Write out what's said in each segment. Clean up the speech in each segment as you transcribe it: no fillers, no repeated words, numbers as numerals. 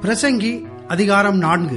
பிரசங்கி அதிகாரம் 4.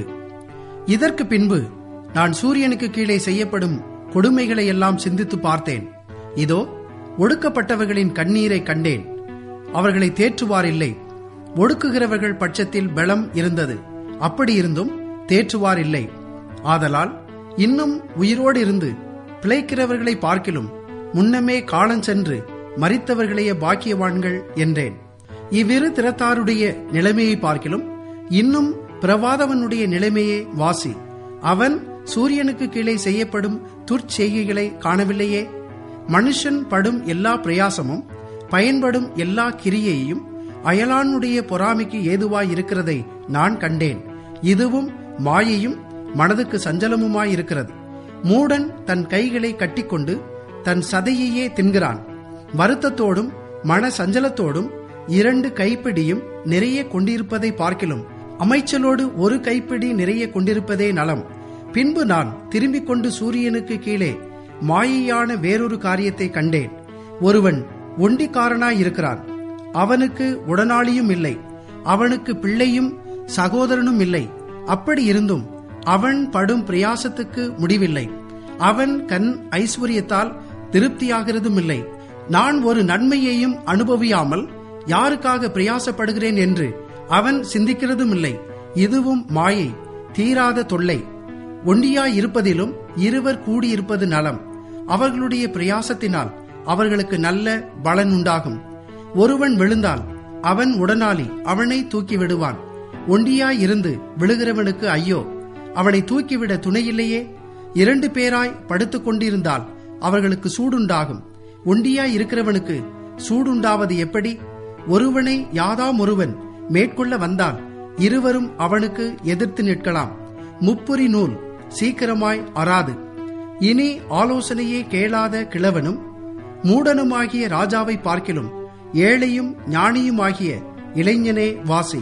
இதற்கு பின்பு நான் சூரியனுக்கு கீழே செய்யப்படும் கொடுமைகளை எல்லாம் சிந்தித்து பார்த்தேன். இதோ, ஒடுக்கப்பட்டவர்களின் கண்ணீரை கண்டேன். அவர்களை தேற்றுவார் இல்லை. ஒடுக்குகிறவர்கள் பட்சத்தில் பலம் இருந்தது, அப்படி இருந்தும் தேற்றுவார் இல்லை. ஆதலால் இன்னும் உயிரோடு இருந்து பிழைக்கிறவர்களை பார்க்கிலும் முன்னமே காலஞ்சென்று மரித்தவர்களையே பாக்கியவான்கள் என்றேன். இவ்விரு திறத்தாருடைய நிலைமையை பார்க்கிலும் இன்னும் பிரவாதவனுடைய நிலைமையே வாசி. அவன் சூரியனுக்கு கீழே செய்யப்படும் துர்ச்செய்கைகளை காணவில்லையே. மனுஷன் படும் எல்லா பிரயாசமும் பயன்படும் எல்லா கிரியையும் அயலானுடைய பொறாமைக்கு ஏதுவாய் இருக்கிறதை நான் கண்டேன். இதுவும் மாயையும் மனதுக்கு சஞ்சலமுமாயிருக்கிறது. மூடன் தன் கைகளை கட்டிக்கொண்டு தன் சதையையே தின்கிறான். வருத்தத்தோடும் மன சஞ்சலத்தோடும் 2 கைப்பிடியும் நிறைய கொண்டிருப்பதை பார்க்கிலும் அமைச்சலோடு 1 கைப்பிடி நிறைய கொண்டிருப்பதே நலம். பின்பு நான் திரும்பிக் கொண்டு சூரியனுக்கு கீழே மாயையான வேறொரு காரியத்தை கண்டேன். ஒருவன் ஒண்டிக்காரனாயிருக்கிறான். அவனுக்கு உடனாளியும் இல்லை, அவனுக்கு பிள்ளையும் சகோதரனும் இல்லை. அப்படி இருந்தும் அவன் படும் பிரயாசத்துக்கு முடிவில்லை. அவன் கண் ஐஸ்வர்யத்தால் திருப்தியாகிறதும் இல்லை. நான் ஒரு நன்மையையும் அனுபவியாமல் யாருக்காக பிரயாசப்படுகிறேன் என்று அவன் சிந்திக்கிறதும் இல்லை. இதுவும் மாயை, தீராத தொல்லை. ஒண்டியாயிருப்பதிலும் 2 கூடியிருப்பது நலம். அவர்களுடைய பிரயாசத்தினால் அவர்களுக்கு நல்ல பலன் உண்டாகும். ஒருவன் விழுந்தால் அவன் உடனாளி அவனை தூக்கிவிடுவான். ஒண்டியாயிருந்து விழுகிறவனுக்கு ஐயோ, அவனை தூக்கிவிட துணையில்லையே. 2 பேராய் படுத்துக் கொண்டிருந்தால் அவர்களுக்கு சூடுண்டாகும். ஒண்டியாய் இருக்கிறவனுக்கு சூடுண்டாவது எப்படி? ஒருவனை யாதாம் ஒருவன் மேற்கொள்ள வந்தால் 2 அவனுக்கு எதிர்த்து நிற்கலாம். முப்புரி நூல் சீக்கிரமாய் அறாது. இனி ஆலோசனையே கேளாத கிழவனும் மூடனுமாகிய ராஜாவை பார்க்கிலும் ஏழையும் ஞானியுமாகிய இளைஞனே வாசி.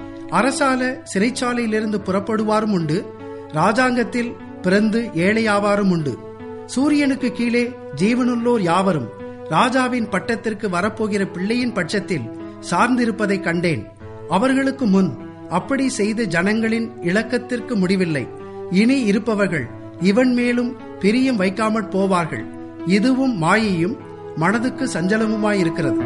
அரசால சிறைச்சாலையிலிருந்து புறப்படுவாரும் உண்டு, ராஜாங்கத்தில் பிறந்து ஏழையாவாரும் உண்டு. சூரியனுக்கு கீழே ஜீவனுள்ளோர் யாவரும் ராஜாவின் பட்டத்திற்கு வரப்போகிற பிள்ளையின் பட்சத்தில் சார்ந்திருப்பதை கண்டேன். அவர்களுக்கு முன் அப்படி செய்த ஜனங்களின் இலக்கத்திற்கு முடிவில்லை. இனி இருப்பவர்கள் இவன் மேலும் பிரியம் வைக்காமற் போவார்கள். இதுவும் மாயையும் மனதுக்கு சஞ்சலமுமாயிருக்கிறது.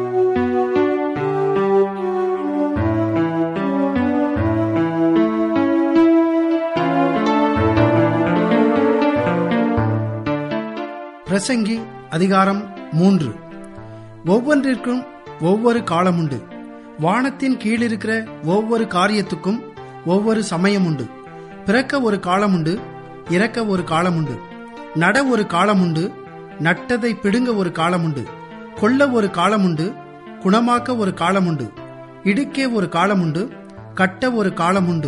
பிரசங்கி அதிகாரம் 3. ஒவ்வொன்றிற்கும் ஒவ்வொரு காலமுண்டு. வானத்தின் கீழிருக்கிற ஒவ்வொரு காரியத்துக்கும் ஒவ்வொரு சமயம் உண்டு. பிறக்க ஒரு காலமுண்டு, இறக்க ஒரு காலமுண்டு. நட ஒரு காலமுண்டு, நட்டதை பிடுங்க ஒரு காலமுண்டு. கொல்ல ஒரு காலமுண்டு, குணமாக்க ஒரு காலமுண்டு. இடுக்கே ஒரு காலமுண்டு, கட்ட ஒரு காலமுண்டு.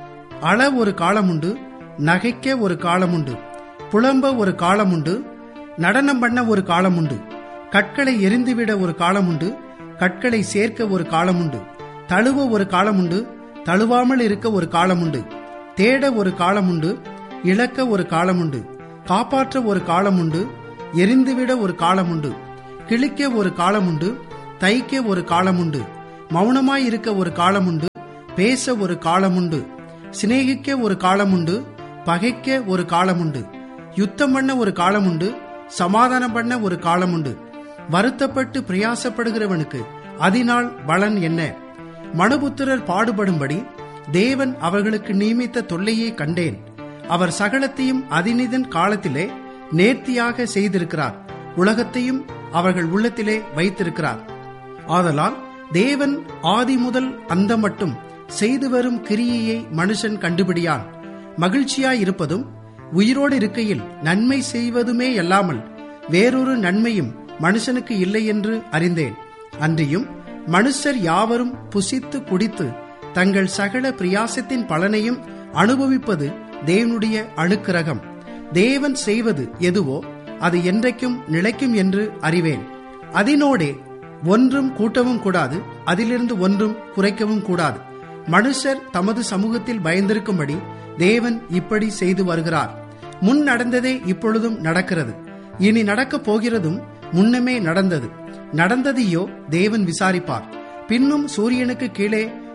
அள ஒரு காலமுண்டு, நகைக்க ஒரு காலமுண்டு. புலம்ப ஒரு காலமுண்டு, நடனம் பண்ண ஒரு காலமுண்டு. கற்களை எரிந்துவிட ஒரு காலமுண்டு, கற்களை சேர்க்க ஒரு காலமுண்டு. தழுவ ஒரு காலமுண்டு, தழுவாமல் இருக்க ஒரு காலமுண்டு. தேட ஒரு காலமுண்டு, இழக்க ஒரு காலமுண்டு. காப்பாற்ற ஒரு காலமுண்டு, எரிந்துவிட ஒரு காலமுண்டு. கிழிக்க ஒரு காலமுண்டு, தைக்க ஒரு காலமுண்டு. மௌனமாயிருக்க ஒரு காலமுண்டு, பேச ஒரு காலமுண்டு. சிநேகிக்க ஒரு காலமுண்டு, பகைக்க ஒரு காலமுண்டு. யுத்தம் பண்ண ஒரு காலமுண்டு, சமாதானம் பண்ண ஒரு காலமுண்டு. வருத்தப்பட்டு பிரயாசப்படுகிறவனுக்கு அதனால் பலன் என்ன? மனுபுத்திரர் பாடுபடும்படி தேவன் அவர்களுக்கு நியமித்த தொல்லையை கண்டேன். அவர் சகலத்தையும் அதினிதன் காலத்திலே நேர்த்தியாக செய்திருக்கிறார். உலகத்தையும் அவர்கள் உள்ளத்திலே வைத்திருக்கிறார். ஆதலால் தேவன் ஆதி முதல் அந்த மட்டும் செய்து வரும் கிரியையை மனுஷன் கண்டுபிடியான். மகிழ்ச்சியாயிருப்பதும் உயிரோடு இருக்கையில் நன்மை செய்வதுமே அல்லாமல் வேறொரு நன்மையும் மனுஷனுக்கு இல்லை என்று அறிந்தேன். அன்றியும் மனுஷர் யாவரும் புசித்து குடித்து தங்கள் சகல பிரயாசத்தின் பலனையும் அனுபவிப்பது தேவனுடைய அனுக்கிரகம். தேவன் செய்வது எதுவோ அது என்றைக்கும் நிலைக்கும் என்று அறிவேன். அதனோடே ஒன்றும் கூட்டவும் கூடாது, அதிலிருந்து ஒன்றும் குறைக்கவும் கூடாது. மனுஷர் தமது சமூகத்தில் பயந்திருக்கும்படி தேவன் இப்படி செய்து வருகிறார். முன் நடந்ததே இப்பொழுதும் நடக்கிறது, இனி நடக்கப் போகிறதும் முன்னமே நடந்தது. நடந்ததையோ தேவன் விசாரிப்பார். பின்னும் சூரியனுக்கு கீழே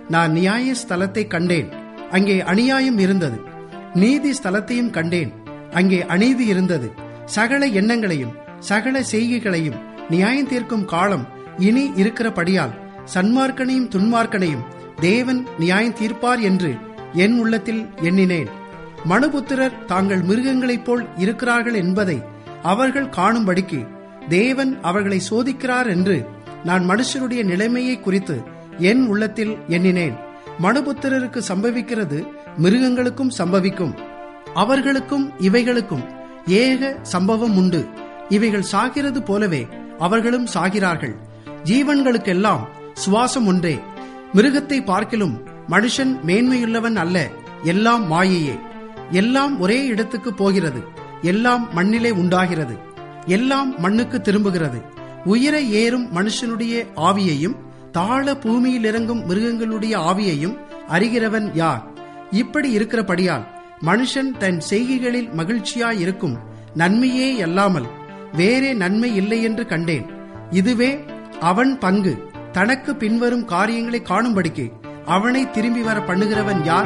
நான் நியாய ஸ்தலத்தை கண்டேன், அங்கே அநியாயம் இருந்தது. நீதி ஸ்தலத்தையும் கண்டேன், அங்கே அநீதி இருந்தது. சகல எண்ணங்களையும் சகல செய்கைகளையும் நியாயம் தீர்க்கும் காலம் இனி இருக்கிறபடியால் சன்மார்க்கனையும் துன்மார்க்கனையும் தேவன் நியாயம் தீர்ப்பார் என்று என் உள்ளத்தில் எண்ணினேன். மனுபுத்திரர் தாங்கள் மிருகங்களைப் போல் இருக்கிறார்கள் என்பதை அவர்கள் காணும்படிக்கு தேவன் அவர்களை சோதிக்கிறார் என்று நான் மனுஷருடைய நிலைமையை குறித்து என் உள்ளத்தில் எண்ணினேன். மனுபுத்திரருக்கு சம்பவிக்கிறது மிருகங்களுக்கும் சம்பவிக்கும். அவர்களுக்கும் இவைகளுக்கும் ஏக சம்பவம் உண்டு. இவைகள் சாகிறது போலவே அவர்களும் சாகிறார்கள். ஜீவன்களுக்கெல்லாம் சுவாசம் ஒன்றே. மிருகத்தை பார்க்கிலும் மனுஷன் மேன்மையுள்ளவன் அல்ல. எல்லாம் மாயையே. எல்லாம் ஒரே இடத்துக்கு போகிறது. எல்லாம் மண்ணிலே உண்டாகிறது. எல்லாம் மண்ணுக்கு திரும்புகிறது. உயர ஏறும் மனுஷனுடைய ஆவியையும் தாழ பூமியில் இறங்கும் மிருகங்களுடைய ஆவியையும் அறிகிறவன் யார்? இப்படி இருக்கிறபடியால் மனுஷன் தன் செய்கைகளில் மகிழ்ச்சியாயிருக்கும் நன்மையே அல்லாமல் வேறே நன்மை இல்லை என்று கண்டேன். இதுவே அவன் பங்கு. தனக்கு பின்வரும் காரியங்களை காணும்படிக்கு அவனை திரும்பி வர பண்ணுகிறவன் யார்?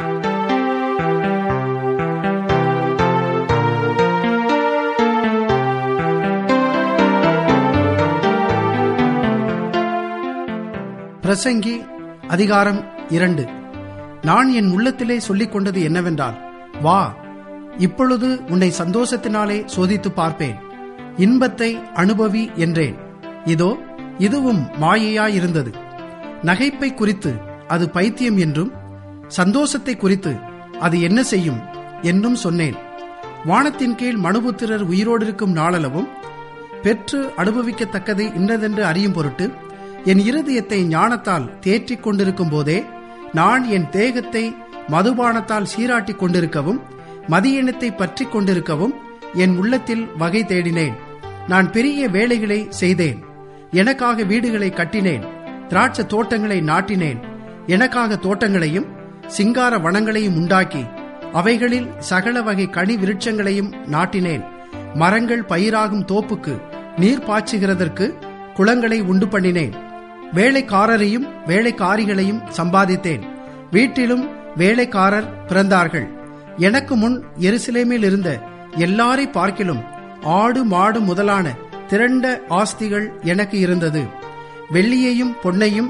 பிரசங்கி அதிகாரம் 2. நான் என் உள்ளத்திலே சொல்லிக் கொண்டது என்னவென்றால், வா, இப்பொழுது உன்னை சந்தோஷத்தினாலே சோதித்து பார்ப்பேன், இன்பத்தை அனுபவி என்றேன். இதோ இதுவும் மாயையாயிருந்தது. நகைப்பை குறித்து அது பைத்தியம் என்றும், சந்தோஷத்தை குறித்து அது என்ன செய்யும் என்றும் சொன்னேன். வானத்தின் கீழ் மனுபுத்திரர் உயிரோடு இருக்கும் நாளளவும் பெற்று அனுபவிக்கத்தக்கது இன்னதென்று அறியும் பொருட்டு என் இருதயத்தை ஞானத்தால் தேற்றிக் கொண்டிருக்கும் போதே நான் என் தேகத்தை மதுபானத்தால் சீராட்டிக் கொண்டிருக்கவும் மதியினத்தை பற்றி கொண்டிருக்கவும் என் உள்ளத்தில் வகை தேடினேன். நான் பெரிய வேலைகளை செய்தேன். எனக்காக வீடுகளை கட்டினேன், திராட்சை தோட்டங்களை நாட்டினேன். எனக்காக தோட்டங்களையும் சிங்கார வனங்களையும் உண்டாக்கி அவைகளில் சகல வகை கனி விருட்சங்களையும் நாட்டினேன். மரங்கள் பயிராகும் தோப்புக்கு நீர் பாய்ச்சுகிறதற்கு குளங்களை உண்டு பண்ணினேன். வேலைக்காரரையும் வேலைக்காரிகளையும் சம்பாதித்தேன். வீட்டிலும் வேலைக்காரர் பிறந்தார்கள். எனக்கு முன் எருசலேமில் இருந்த எல்லாரை பார்க்கிலும் ஆடு மாடு முதலான திரண்ட ஆஸ்திகள் எனக்கு இருந்தது. வெள்ளியையும் பொன்னையும்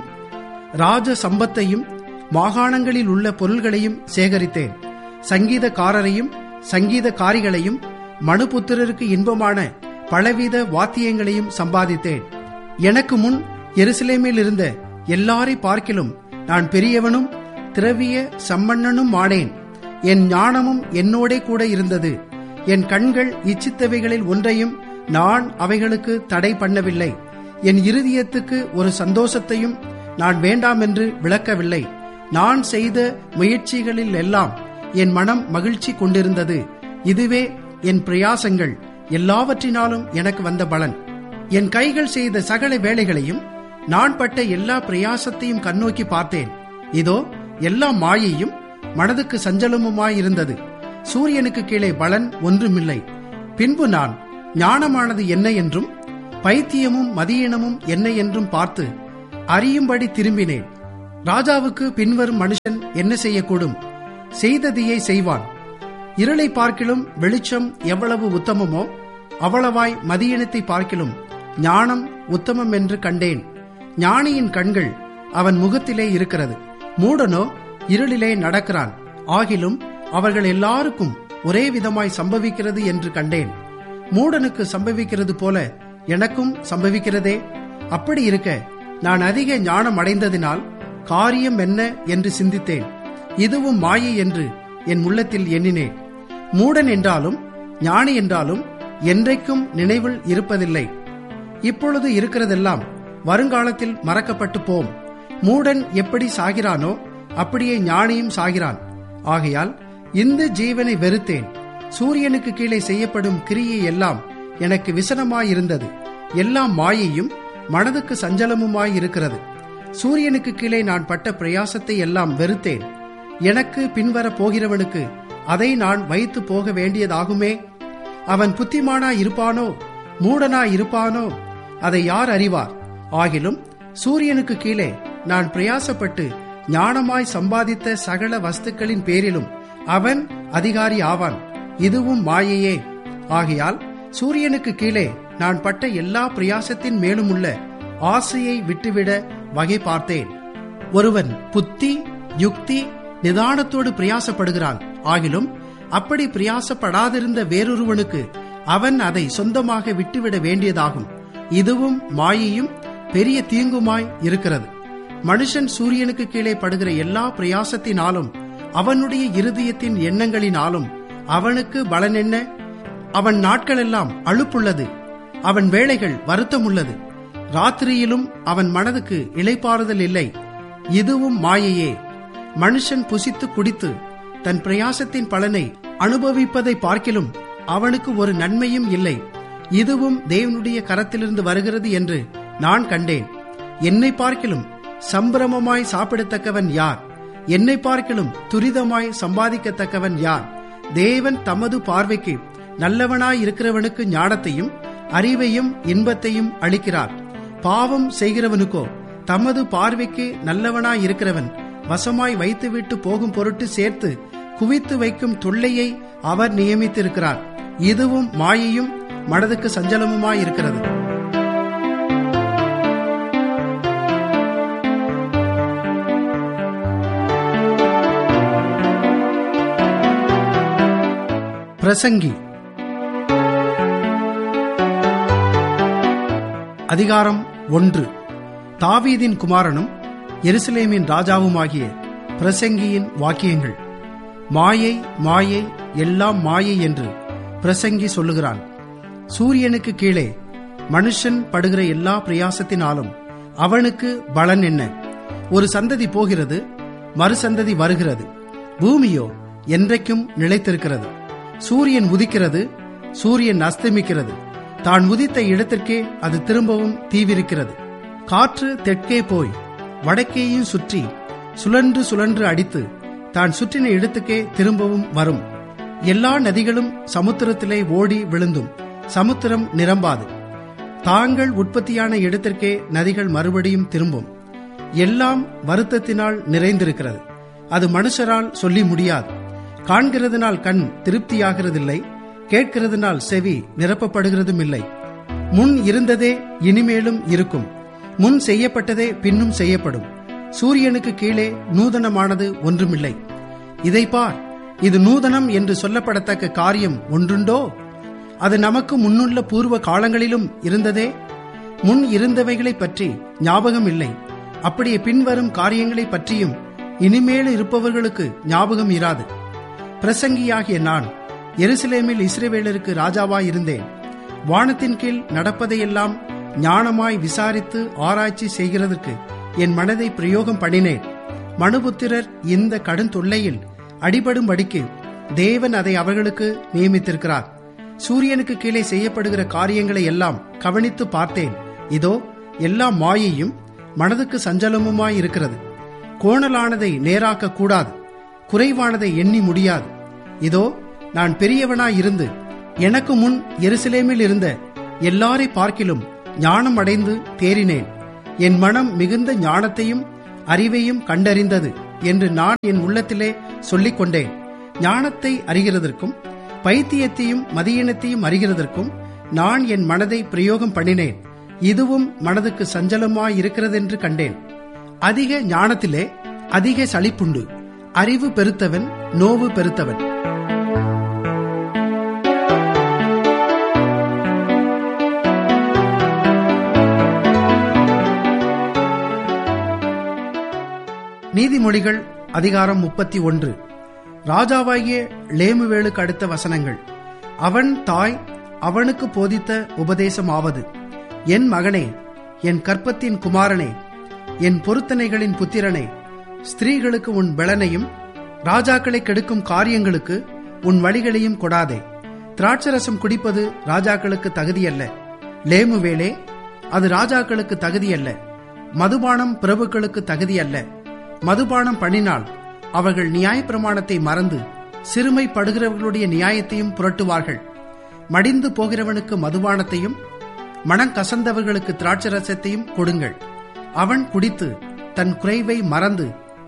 ராஜ சம்பத்தையும் மாகாணங்களில் உள்ள பொருள்களையும் சேகரித்தேன். சங்கீதக்காரரையும் சங்கீதக்காரிகளையும் மனுபுத்திரருக்கு இன்பமான பலவித வாத்தியங்களையும் சம்பாதித்தேன். எனக்கு முன் எருசலேமில் இருந்த எல்லாரை பார்க்கிலும் நான் பெரியவனும் திரவிய சம்பன்னனும் ஆனேன். என் ஞானமும் என்னோடே கூட இருந்தது. என் கண்கள் இச்சித்தவைகளில் ஒன்றையும் நான் அவைகளுக்கு தடை பண்ணவில்லை. என் இருதயத்துக்கு ஒரு சந்தோஷத்தையும் நான் வேண்டாம் என்று விளக்கவில்லை. நான் செய்த முயற்சிகளில் எல்லாம் என் மனம் மகிழ்ச்சி கொண்டிருந்தது. இதுவே என் பிரயாசங்கள் எல்லாவற்றினாலும் எனக்கு வந்த பலன். என் கைகள் செய்த சகல வேலைகளையும் நான் பட்ட எல்லா பிரயாசத்தையும் கண்ணோக்கி பார்த்தேன். இதோ எல்லாம் மாயையும் மனதுக்கு சஞ்சலமுமாயிருந்தது. சூரியனுக்கு கீழே பலன் ஒன்றுமில்லை. பின்பு நான் ஞானமானது என்ன என்றும் பைத்தியமும் மதியீனமும் என்ன என்றும் பார்த்து அறியும்படி திரும்பினேன். ராஜாவுக்கு பின்வரும் மனுஷன் என்ன செய்யக்கூடும்? செய்ததையே செய்வான். இருளை பார்க்கிலும் வெளிச்சம் எவ்வளவு உத்தமமோ அவ்வளவாய் மதியீனத்தை பார்க்கிலும் ஞானம் உத்தமம் என்று கண்டேன். ஞானியின் கண்கள் அவன் முகத்திலே இருக்கிறது, மூடனோ இருளிலே நடக்கிறான். ஆகிலும் அவர்கள் எல்லாருக்கும் ஒரே விதமாய் சம்பவிக்கிறது என்று கண்டேன். மூடனுக்கு சம்பவிக்கிறது போல எனக்கும் சம்பவிக்கிறதே. அப்படி இருக்க நான் அதிக ஞானம் அடைந்ததினால் காரியம் என்ன என்று சிந்தித்தேன். இதுவும் மாயை என்று என் உள்ளத்தில் எண்ணினேன். மூடன் என்றாலும் ஞானி என்றாலும் என்றைக்கும் நினைவில் இருப்பதில்லை. இப்பொழுது இருக்கிறதெல்லாம் வருங்காலத்தில் மறக்கப்பட்டு போம். மூடன் எப்படி சாகிறானோ அப்படியே ஞானியும் சாகிறான். ஆகையால் இந்த ஜீவனை வெறுத்தேன். சூரியனுக்கு கீழே செய்யப்படும் கிரியை எல்லாம் எனக்கு விசனமாயிருந்தது. எல்லாம் மாயையும் மனதுக்கு சஞ்சலமுமாயிருக்கிறது. சூரியனுக்கு கீழே நான் பட்ட பிரயாசத்தை எல்லாம் வெறுத்தேன். எனக்கு பின்வர போகிறவனுக்கு அதை நான் வைத்து போக வேண்டியதாகுமே. அவன் புத்திமானாய் இருப்பானோ மூடனாய் இருப்பானோ அதை யார் அறிவார்? ஆகிலும் சூரியனுக்கு கீழே நான் பிரயாசப்பட்டு ஞானமாய் சம்பாதித்த சகல வஸ்துக்களின் பேரிலும் அவன் அதிகாரி ஆவான். இதுவும் மாயையே. ஆகையால் சூரியனுக்கு கீழே நான் பட்ட எல்லா பிரயாசத்தின் மேலுமுள்ள ஆசையை விட்டுவிட வகை பார்த்தேன். ஒருவன் புத்தி, யுக்தி, நிதானத்தோடு பிரயாசப்படுகிறான். ஆகிலும் அப்படி பிரயாசப்படாதிருந்த வேறொருவனுக்கு அவன் அதை சொந்தமாக விட்டுவிட வேண்டியதாகும். இதுவும் மாயையும் பெரிய தீங்குமாய் இருக்கிறது. மனுஷன் சூரியனுக்கு கீழே படுகிற எல்லா பிரயாசத்தினாலும் அவனுடைய இருதயத்தின் எண்ணங்களினாலும் அவனுக்கு பலன் என்ன? அவன் நாட்களெல்லாம் அலுப்புள்ளது, அவன் வேளைகள் வருத்தமுள்ளது. ராத்திரியிலும் அவன் மனதுக்கு இளைப்பாறுதல் இல்லை. இதுவும் மாயையே. மனுஷன் புசித்து குடித்து தன் பிரயாசத்தின் பலனை அனுபவிப்பதை பார்க்கிலும் அவனுக்கு ஒரு நன்மையும் இல்லை. இதுவும் தேவனுடைய கரத்திலிருந்து வருகிறது என்று நான் கண்டேன். என்னை பார்க்கிலும் சம்பிரமமாய் சாப்பிடத்தக்கவன் யார்? என்னை பார்க்கிலும் துரிதமாய் சம்பாதிக்கத்தக்கவன் யார்? தேவன் தமது பார்வைக்கு நல்லவனாயிருக்கிறவனுக்கு ஞானத்தையும் அறிவையும் இன்பத்தையும் அளிக்கிறார். பாவம் செய்கிறவனுக்கோ தமது பார்வைக்கு நல்லவனாயிருக்கிறவன் வசமாய் வைத்துவிட்டு போகும் பொருட்டு சேர்த்து குவித்து வைக்கும் தொல்லையை அவர் நியமித்திருக்கிறார். இதுவும் மாயையும் மனதுக்கு சஞ்சலமுமாயிருக்கிறது. பிரசங்கி அதிகாரம் 1. தாவீதின் குமாரனும் எருசலேமின் ராஜாவுமாகிய பிரசங்கியின் வாக்கியங்கள். மாயை, மாயை, எல்லாம் மாயை என்று பிரசங்கி சொல்லுகிறான். சூரியனுக்கு கீழே மனுஷன் படுகிற எல்லா பிரயாசத்தினாலும் அவனுக்கு பலன் என்ன? ஒரு சந்ததி போகிறது, மறு சந்ததி வருகிறது. பூமியோ என்றைக்கும் நிலைத்திருக்கிறது. சூரியன் உதிக்கிறது, சூரியன் அஸ்தமிக்கிறது. தான் உதித்த இடத்திற்கே அது திரும்பவும் தீவிரிக்கிறது. காற்று தெற்கே போய் வடக்கேயும் சுற்றி சுழன்று சுழன்று அடித்து தான் சுற்றின இடத்துக்கே திரும்பவும் வரும். எல்லா நதிகளும் சமுத்திரத்திலே ஓடி விழுந்தும் சமுத்திரம் நிரம்பாது. தாங்கள் உற்பத்தியான இடத்திற்கே நதிகள் மறுபடியும் திரும்பும். எல்லாம் வருத்தத்தினால் நிறைந்திருக்கிறது. அது மனுஷரால் சொல்லி முடியாது. காண்கிறதுனால் கண் திருப்தியாகிறதில்லை, கேட்கிறதுனால் செவி நிரப்பப்படுகிறதும் இல்லை. முன் இருந்ததே இனிமேலும் இருக்கும், முன் செய்யப்பட்டதே பின்னும் செய்யப்படும். சூரியனுக்கு கீழே நூதனமானது ஒன்றுமில்லை. இதை பார், இது நூதனம் என்று சொல்லப்படத்தக்க காரியம் ஒன்றுண்டோ? அது நமக்கு முன்னுள்ள பூர்வ காலங்களிலும் இருந்ததே. முன் இருந்தவைகளை பற்றி ஞாபகம் இல்லை, அப்படியே பின்வரும் காரியங்களை பற்றியும் இனிமேல் இருப்பவர்களுக்கு ஞாபகம் இராது. பிரசங்கியாகிய நான் எருசலேமில் இஸ்ரவேலருக்கு ராஜாவாயிருந்தேன். வானத்தின் கீழ் நடப்பதையெல்லாம் ஞானமாய் விசாரித்து ஆராய்ச்சி செய்கிறதற்கு என் மனதை பிரயோகம் பண்ணினேன். மனுபுத்திரர் இந்த கடும் தொல்லையில் அடிபடும்படிக்கு தேவன் அதை அவர்களுக்கு நியமித்திருக்கிறார். சூரியனுக்கு கீழே செய்யப்படுகிற காரியங்களை எல்லாம் கவனித்து பார்த்தேன். இதோ எல்லாம் மாயையும் மனதுக்கு சஞ்சலமுமாயிருக்கிறது. கோணலானதை நேராக்க கூடாது, குறைவானதை எண்ணி முடியாது. இதோ நான் பெரியவனாயிருந்து எனக்கு முன் எருசலேமில் இருந்த எல்லாரை பார்க்கிலும் ஞானம் அடைந்து தேறினேன். என் மனம் மிகுந்த ஞானத்தையும் அறிவையும் கண்டறிந்தது என்று நான் என் உள்ளத்திலே சொல்லிக் கொண்டேன். ஞானத்தை அறிகிறதற்கும் பைத்தியத்தையும் மதியினத்தையும் அறிகிறதற்கும் நான் என் மனதை பிரயோகம் பண்ணினேன். இதுவும் மனதுக்கு சஞ்சலமாயிருக்கிறதென்று கண்டேன். அதிக ஞானத்திலே அதிக சலிப்புண்டு. அறிவு பெருத்தவன் நோவு பெருத்தவன். நீதிமொழிகள் அதிகாரம் 31. ராஜாவாகிய லேமுவேலுக்கு அடுத்த வசனங்கள். அவன் தாய் அவனுக்கு போதித்த உபதேசமாவது, என் மகனே, என் கற்பத்தின் குமாரனே, என் பொருத்தனைகளின் புத்திரனே, ஸ்திரீகளுக்கு உன் பெலனையும் ராஜாக்களை கெடுக்கும் காரியங்களுக்கு உன் வழிகளையும் கொடாதே. திராட்சரசம் குடிப்பது ராஜாக்களுக்கு தகுதியல்ல. லேமுவேலே, அது ராஜாக்களுக்கு தகுதியல்ல. மதுபானம் பிரபுக்களுக்கு தகுதியல்ல. மதுபானம் பண்ணினால் அவர்கள் நியாயப்பிரமாணத்தை மறந்து சிறுமைப்படுகிறவர்களுடைய நியாயத்தையும் புரட்டுவார்கள். மடிந்து போகிறவனுக்கு மதுபானத்தையும் மனங்கசந்தவர்களுக்கு திராட்சரசத்தையும் கொடுங்கள். அவன் குடித்து தன் குறைவை மறந்து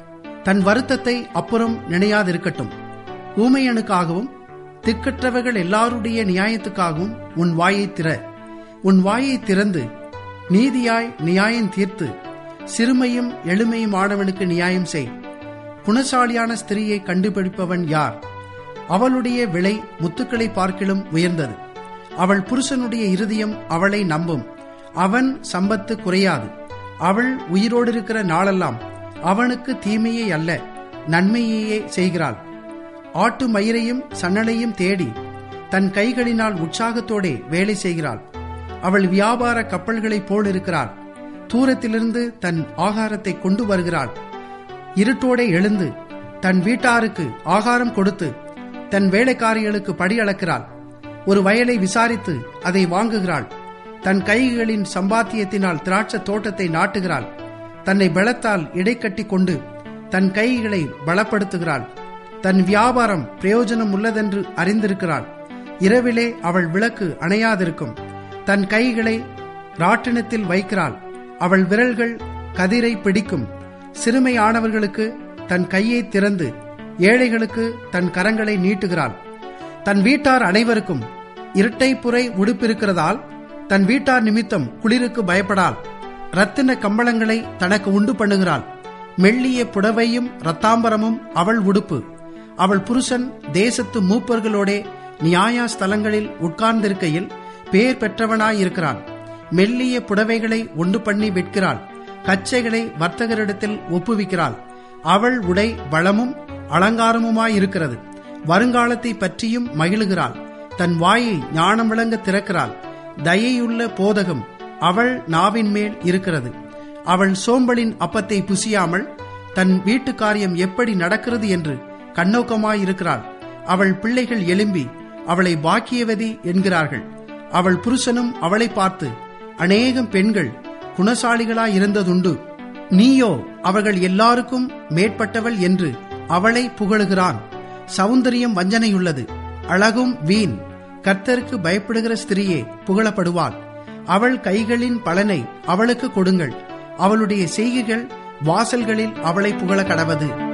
தன் வருத்தத்தை அப்புறம் நினையாதிருக்கட்டும். ஊமையனுக்காகவும் திக்கற்றவர்கள் எல்லாருடைய நியாயத்துக்காகவும் உன் வாயை திற. உன் வாயை திறந்து நீதியாய் நியாயம் தீர்த்து சிறுமையும் எளிமையும் ஆனவனுக்கு நியாயம் செய். குணசாலியான ஸ்திரியை கண்டுபிடிப்பவன் யார்? அவளுடைய விலை முத்துக்களை பார்க்கிலும் உயர்ந்தது. அவள் புருஷனுடைய இருதயம் அவளை நம்பும். அவன் சம்பத்து குறையாது. அவள் உயிரோடு இருக்கிற நாளெல்லாம் அவனுக்கு தீமையே அல்ல, நன்மையையே செய்கிறாள். ஆட்டு மயிரையும் சன்னலையும் தேடி தன் கைகளினால் உற்சாகத்தோடே வேலை செய்கிறாள். அவள் வியாபார கப்பல்களைப் போல் இருக்கிறாள். தூரத்திலிருந்து தன் ஆகாரத்தை கொண்டு வருகிறாள். இருட்டோடே எழுந்து தன் வீட்டாருக்கு ஆகாரம் கொடுத்து தன் வேலைக்காரிகளுக்கு படி அளக்கிறாள். ஒரு வயலை விசாரித்து அதை வாங்குகிறாள். தன் கைகளின் சம்பாத்தியத்தினால் திராட்சை தோட்டத்தை நாட்டுகிறாள். தன்னை பலத்தால் இடைக்கட்டி கொண்டு தன் கைகளை பலப்படுத்துகிறாள். தன் வியாபாரம் பிரயோஜனம் உள்ளதென்று அறிந்திருக்கிறாள். இரவிலே அவள் விளக்கு அணையாதிருக்கும். தன் கைகளை ராட்டினத்தில் வைக்கிறாள். அவள் விரல்கள் கதிரை பிடிக்கும். சிறுமையானவர்களுக்கு தன் கையை திறந்து ஏழைகளுக்கு தன் கரங்களை நீட்டுகிறாள். தன் வீட்டார் அனைவருக்கும் இரட்டை புரை உடுப்பிருக்கிறதால் தன் வீட்டார் நிமித்தம் குளிருக்கு பயப்படாள். இரத்தின கம்பளங்களை தனக்கு உண்டு பண்ணுகிறாள். மெல்லிய புடவையும் இரத்தாம்பரமும் அவள் உடுப்பு. அவள் புருஷன் தேசத்து மூப்பர்களோடே நியாயஸ்தலங்களில் உட்கார்ந்திருக்கையில் பேர் பெற்றவனாயிருக்கிறான். மெல்லிய புடவைகளை உண்டு பண்ணி விற்கிறாள். கச்சைகளை வர்த்தகரிடத்தில் ஒப்புவிக்கிறாள். அவள் உடை வளமும் அலங்காரமுமாயிருக்கிறது. வருங்காலத்தை பற்றியும் மகிழுகிறாள். தன் வாயை ஞானம் விளங்க திறக்கிறாள். தயையுள்ள போதகம் அவள் நாவின் மேல் இருக்கிறது. அவள் சோம்பலின் அப்பத்தை புசியாமல் தன் வீட்டு காரியம் எப்படி நடக்கிறது என்று கண்ணோக்கமாயிருக்கிறாள். அவள் பிள்ளைகள் எழும்பி அவளை பாக்கியவதி என்கிறார்கள். அவள் புருஷனும் அவளை பார்த்து அநேகம் பெண்கள் குணசாலிகளாயிருந்ததுண்டு, நீயோ அவர்கள் எல்லாருக்கும் மேற்பட்டவள் என்று அவளை புகழுகிறான். சௌந்தரியம் வஞ்சனையுள்ளது, அழகும் வீண். கர்த்தருக்கு பயப்படுகிற ஸ்திரியே புகழப்படுவாள். அவள் கைகளின் பலனை அவளுக்கு கொடுங்கள். அவளுடைய செய்கைகள் வாசல்களில் அவளை புகழ கடவது.